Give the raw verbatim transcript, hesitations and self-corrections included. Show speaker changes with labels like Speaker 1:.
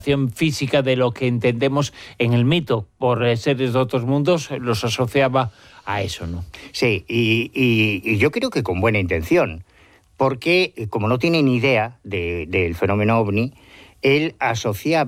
Speaker 1: física de lo que entendemos en el mito por eh, seres de otros mundos, los asociaba a eso, ¿no?
Speaker 2: Sí, y, y, y yo creo que con buena intención, porque como no tiene ni idea de, del fenómeno ovni, él asociaba